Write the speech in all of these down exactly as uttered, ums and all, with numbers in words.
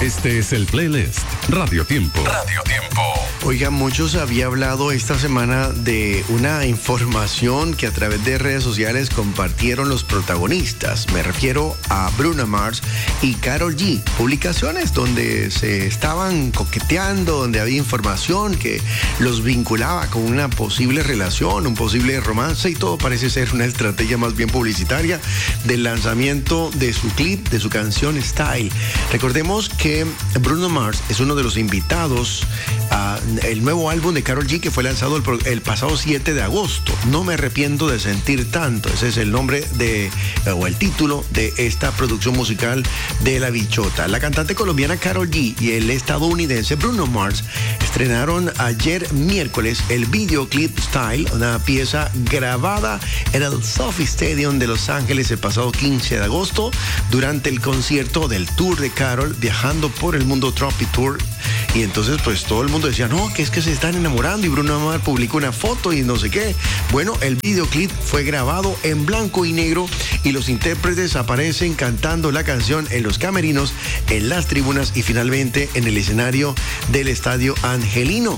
Este es el playlist Radio Tiempo. Radio Tiempo. Oiga, muchos había hablado esta semana de una información que a través de redes sociales compartieron los protagonistas. Me refiero a Bruno Mars y Karol G. Publicaciones donde se estaban coqueteando, donde había información que los vinculaba con una posible relación, un posible romance, y todo parece ser una estrategia más bien publicitaria del lanzamiento de su clip, de su canción Style. Recordemos que Bruno Mars es uno de los invitados a el nuevo álbum de Karol G, que fue lanzado el, el pasado siete de agosto. No me arrepiento de sentir tanto. Ese es el nombre de, o el título de esta producción musical de La Bichota. La cantante colombiana Karol G y el estadounidense Bruno Mars estrenaron ayer miércoles el videoclip Style, una pieza grabada en el Sophie Stadium de Los Ángeles el pasado quince de agosto durante el concierto del tour de Karol, viajando por el mundo Tropic Tour. Y entonces pues todo el mundo decía, no, que es que se están enamorando, y Bruno Mars publicó una foto y no sé qué. Bueno, el videoclip fue grabado en blanco y negro y los intérpretes aparecen cantando la canción en los camerinos, en las tribunas y finalmente en el escenario del Estadio Angelino.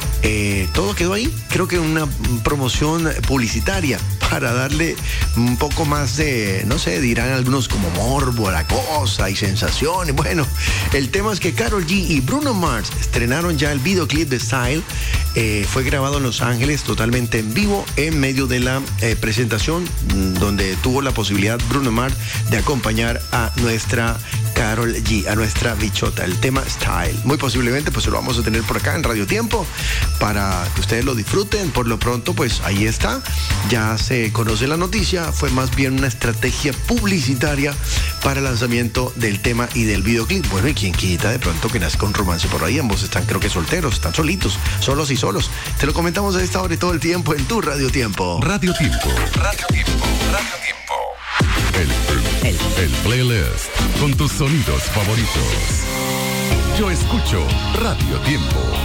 Eh, todo quedó ahí, creo que una promoción publicitaria para darle un poco más de, no sé, dirán algunos como morbo a la cosa y sensación. Y bueno, el tema es que Karol G y Bruno Mars estrenaron ya el videoclip de Style. Eh, fue grabado en Los Ángeles totalmente en vivo en medio de la eh, presentación, donde tuvo la posibilidad Bruno Mars de acompañar a nuestra Karol G, a nuestra bichota, el tema Style. Muy posiblemente pues lo vamos a tener por acá en Radio Tiempo para que ustedes lo disfruten. Por lo pronto pues ahí está, ya se conoce la noticia, fue más bien una estrategia publicitaria para el lanzamiento del tema y del videoclip. Bueno, y quien quita de pronto que nazca un romance por ahí, ambos están creo que solteros, están solitos, solos y solos. Te lo comentamos a esta hora y todo el tiempo en tu Radio Tiempo. Radio Tiempo. Radio Tiempo. Radio Tiempo. El, el, el playlist con tus sonidos favoritos. Yo escucho Radio Tiempo.